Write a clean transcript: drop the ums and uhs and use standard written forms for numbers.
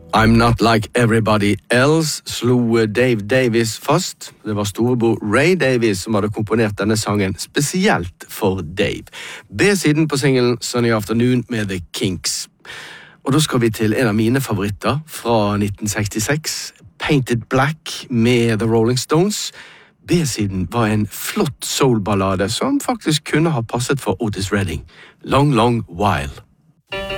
I'm Not Like Everybody Else slo Dave Davies fast. Det var storebror Ray Davies som hadde komponert denne sangen spesielt for Dave. B-siden på singelen Sunny Afternoon med The Kinks. Og da skal vi til en av mine favoritter fra 1966, Painted Black med The Rolling Stones. B-siden var en flott soul-ballade som faktisk kunne ha passet for Otis Redding. Long, long while.